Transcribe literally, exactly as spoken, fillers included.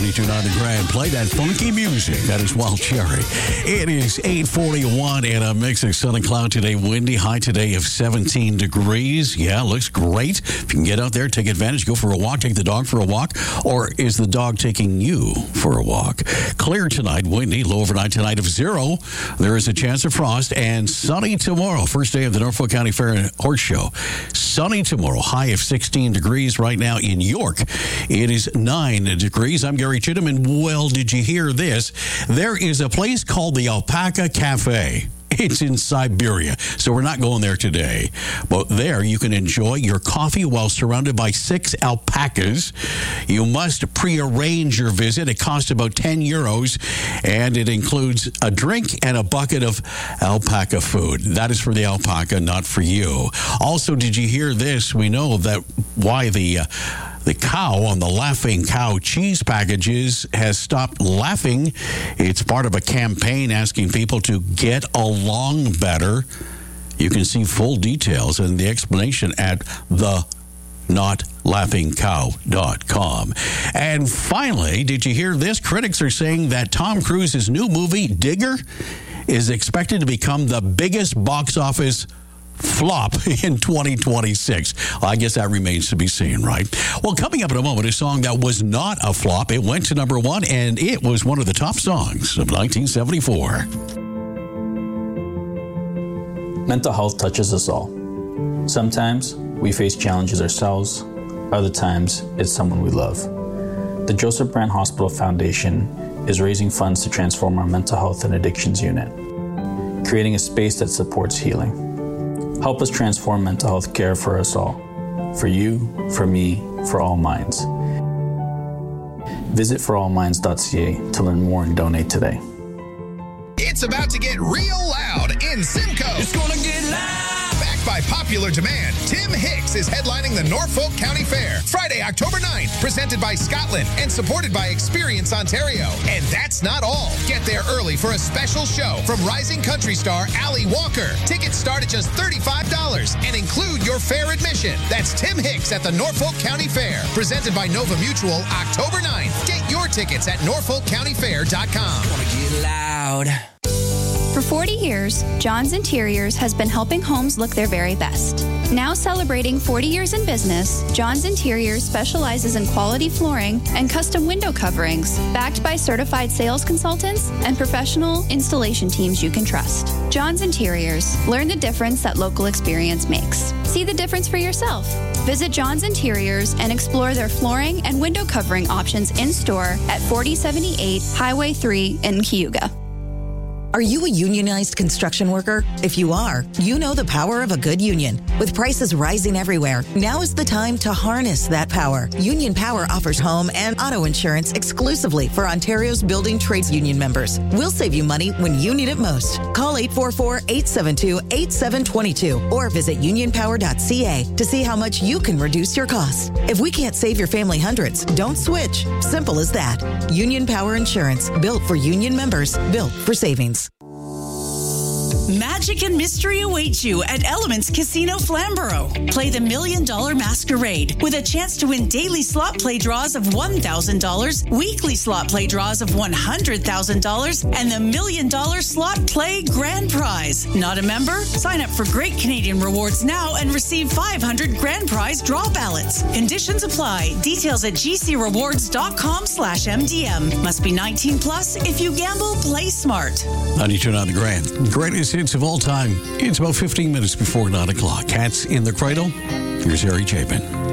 ninety-two point nine The Grand. Play that funky music. That is Wild Cherry. It is eight forty-one and a mix of sun and cloud today. Windy, high today of seventeen degrees. Yeah, looks great. If you can get out there, take advantage, go for a walk, take the dog for a walk, or is the dog taking you for a walk? Clear tonight, windy, low overnight tonight of zero. There is a chance of frost, and sunny tomorrow. First day of the Norfolk County Fair and Horse Show. Sunny tomorrow, high of sixteen degrees right now in York. It is nine degrees. I'm Gary Chittum, and well, did you hear this? There is a place called the Alpaca Cafe. It's in Siberia, so we're not going there today. But there you can enjoy your coffee while surrounded by six alpacas. You must prearrange your visit. It costs about ten euros, and it includes a drink and a bucket of alpaca food. That is for the alpaca, not for you. Also, did you hear this? We know that why the... Uh, The cow on the Laughing Cow cheese packages has stopped laughing. It's part of a campaign asking people to get along better. You can see full details and the explanation at the not laughing cow dot com. And finally, did you hear this? Critics are saying that Tom Cruise's new movie, Digger, is expected to become the biggest box office flop in twenty twenty-six. Well, I guess that remains to be seen, right? Well, coming up in a moment, a song that was not a flop. It went to number one, and it was one of the top songs of nineteen seventy-four. Mental health touches us all. Sometimes we face challenges ourselves. Other times, it's someone we love. The Joseph Brand Hospital Foundation is raising funds to transform our mental health and addictions unit, creating a space that supports healing. Help us transform mental health care for us all. For you, for me, for all minds. Visit for all minds dot c a to learn more and donate today. It's about to get real loud in Simcoe. It's gonna get loud. Backed by popular demand, Tim Hicks is headlining the Norfolk County Fair Friday, October ninth, presented by Scotland and supported by Experience Ontario. And that's not all. Get there early for a special show from rising country star Ali Walker. Tickets start at just thirty-five dollars and include your fair admission. That's Tim Hicks at the Norfolk County Fair, presented by Nova Mutual, October ninth. Get your tickets at norfolk county fair dot com. Gonna get loud. For forty years, John's Interiors has been helping homes look their very best. Now celebrating forty years in business, John's Interiors specializes in quality flooring and custom window coverings, backed by certified sales consultants and professional installation teams you can trust. John's Interiors. Learn the difference that local experience makes. See the difference for yourself. Visit John's Interiors and explore their flooring and window covering options in-store at forty seventy-eight Highway three in Cayuga. Are you a unionized construction worker? If you are, you know the power of a good union. With prices rising everywhere, now is the time to harness that power. Union Power offers home and auto insurance exclusively for Ontario's building trades union members. We'll save you money when you need it most. Call eight four four, eight seven two, eight seven two two or visit union power dot c a to see how much you can reduce your costs. If we can't save your family hundreds, don't switch. Simple as that. Union Power Insurance, built for union members, built for savings. Magic and mystery awaits you at Elements Casino Flamborough. Play the Million Dollar Masquerade with a chance to win daily slot play draws of one thousand dollars, weekly slot play draws of one hundred thousand dollars, and the Million Dollar Slot Play Grand Prize. Not a member? Sign up for Great Canadian Rewards now and receive five hundred Grand Prize draw ballots. Conditions apply. Details at gcrewards.com slash MDM. Must be nineteen plus. If you gamble, play smart. ninety-two point nine The Grand. Greatest hits of all time. It's about fifteen minutes before nine o'clock. Cats in the Cradle. Here's Harry Chapin.